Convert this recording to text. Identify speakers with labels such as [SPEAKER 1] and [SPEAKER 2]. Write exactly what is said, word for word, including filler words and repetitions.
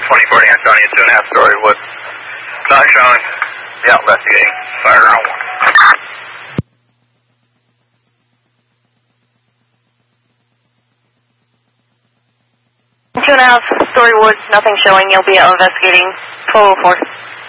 [SPEAKER 1] twenty forty Antonio, two and a half story wood. Not showing. Yeah, investigating. Fire on one.
[SPEAKER 2] Two and a half story woods, nothing showing. You'll be out investigating twelve oh four.